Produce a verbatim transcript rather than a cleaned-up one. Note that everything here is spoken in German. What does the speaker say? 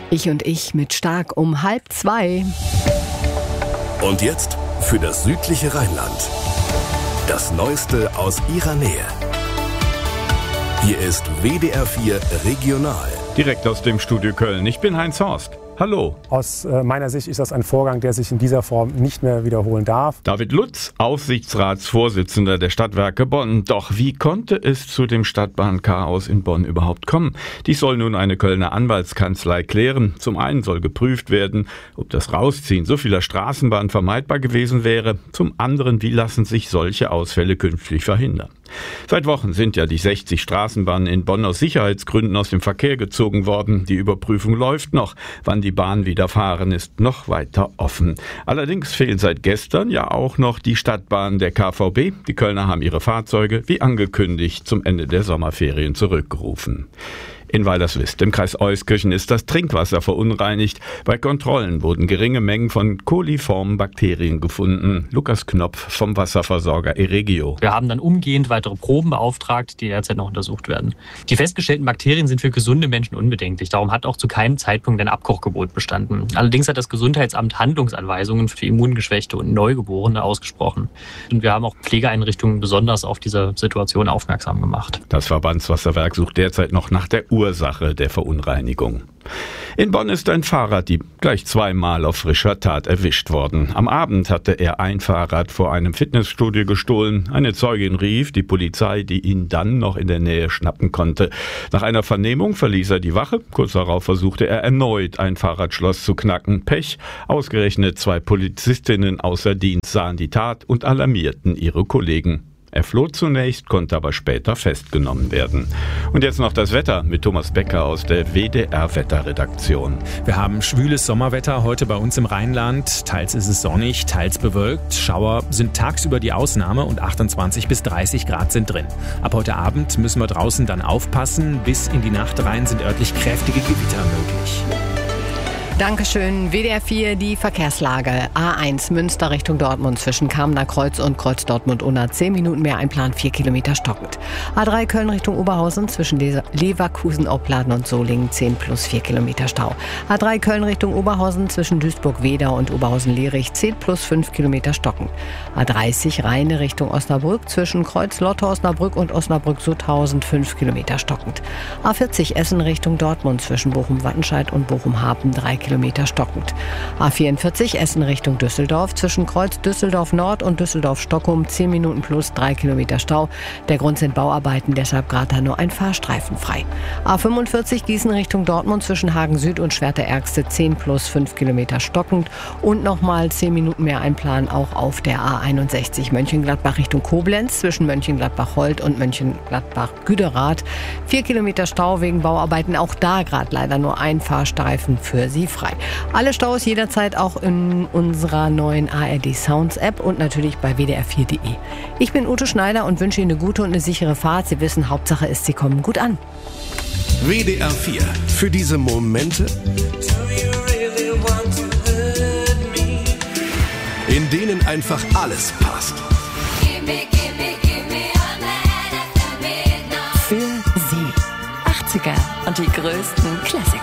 Ich und ich mit Stark um halb zwei. Und jetzt für das südliche Rheinland. Das Neueste aus ihrer Nähe. Hier ist W D R vier Regional. Direkt aus dem Studio Köln. Ich bin Heinz Horst. Hallo. Aus äh, meiner Sicht ist das ein Vorgang, der sich in dieser Form nicht mehr wiederholen darf. David Lutz, Aufsichtsratsvorsitzender der Stadtwerke Bonn. Doch wie konnte es zu dem Stadtbahnchaos in Bonn überhaupt kommen? Dies soll nun eine Kölner Anwaltskanzlei klären. Zum einen soll geprüft werden, ob das Rausziehen so vieler Straßenbahnen vermeidbar gewesen wäre. Zum anderen, wie lassen sich solche Ausfälle künftig verhindern? Seit Wochen sind ja die sechzig Straßenbahnen in Bonn aus Sicherheitsgründen aus dem Verkehr gezogen worden. Die Überprüfung läuft noch. Wann die Bahn wieder fahren, ist noch weiter offen. Allerdings fehlen seit gestern ja auch noch die Stadtbahnen der K V B. Die Kölner haben ihre Fahrzeuge, wie angekündigt, zum Ende der Sommerferien zurückgerufen. In Weilerswist im Kreis Euskirchen ist das Trinkwasser verunreinigt. Bei Kontrollen wurden geringe Mengen von koliformen Bakterien gefunden. Lukas Knopf vom Wasserversorger Eregio. Wir haben dann umgehend weitere Proben beauftragt, die derzeit noch untersucht werden. Die festgestellten Bakterien sind für gesunde Menschen unbedenklich. Darum hat auch zu keinem Zeitpunkt ein Abkochgebot bestanden. Allerdings hat das Gesundheitsamt Handlungsanweisungen für Immungeschwächte und Neugeborene ausgesprochen. Und wir haben auch Pflegeeinrichtungen besonders auf diese Situation aufmerksam gemacht. Das Verbandswasserwerk sucht derzeit noch nach der Ursache der Verunreinigung. In Bonn ist ein Fahrraddieb gleich zweimal auf frischer Tat erwischt worden. Am Abend hatte er ein Fahrrad vor einem Fitnessstudio gestohlen. Eine Zeugin rief die Polizei, die ihn dann noch in der Nähe schnappen konnte. Nach einer Vernehmung verließ er die Wache. Kurz darauf versuchte er erneut, ein Fahrradschloss zu knacken. Pech, ausgerechnet zwei Polizistinnen außer Dienst sahen die Tat und alarmierten ihre Kollegen. Er floh zunächst, konnte aber später festgenommen werden. Und jetzt noch das Wetter mit Thomas Becker aus der W D R-Wetterredaktion. Wir haben schwüles Sommerwetter heute bei uns im Rheinland. Teils ist es sonnig, teils bewölkt. Schauer sind tagsüber die Ausnahme und achtundzwanzig bis dreißig Grad sind drin. Ab heute Abend müssen wir draußen dann aufpassen. Bis in die Nacht rein sind örtlich kräftige Gewitter möglich. Dankeschön. W D R vier, die Verkehrslage. A eins Münster Richtung Dortmund zwischen Kamener Kreuz und Kreuz Dortmund-Unna. zehn Minuten mehr Einplan, vier Kilometer stockend. A drei Köln Richtung Oberhausen zwischen Leverkusen, Opladen und Solingen. zehn plus vier Kilometer Stau. A drei Köln Richtung Oberhausen zwischen Duisburg-Wedau und Oberhausen-Lierich. zehn plus fünf Kilometer stockend. A dreißig Rheine Richtung Osnabrück zwischen Kreuz-Lotte-Osnabrück und Osnabrück-Sutthausen. fünf Kilometer stockend. A vierzig Essen Richtung Dortmund zwischen Bochum-Wattenscheid und Bochum-Hapen. drei Kilometer stockend. A vierundvierzig Essen Richtung Düsseldorf zwischen Kreuz Düsseldorf Nord und Düsseldorf Stockholm zehn Minuten plus drei Kilometer Stau. Der Grund sind Bauarbeiten, deshalb gerade da nur ein Fahrstreifen frei. A fünfundvierzig Gießen Richtung Dortmund zwischen Hagen Süd und Schwerte-Ergste zehn plus fünf Kilometer stockend und nochmal zehn Minuten mehr Einplan auch auf der A einundsechzig Mönchengladbach Richtung Koblenz zwischen Mönchengladbach-Holt und Mönchengladbach-Güderath. vier Kilometer Stau wegen Bauarbeiten, auch da gerade leider nur ein Fahrstreifen für Sie frei. Alle Staus jederzeit auch in unserer neuen A R D Sounds App und natürlich bei W D R vier Punkt de. Ich bin Ute Schneider und wünsche Ihnen eine gute und eine sichere Fahrt. Sie wissen, Hauptsache ist, Sie kommen gut an. W D R vier. Für diese Momente, in denen einfach alles passt. Für Sie. achtziger und die größten Classics.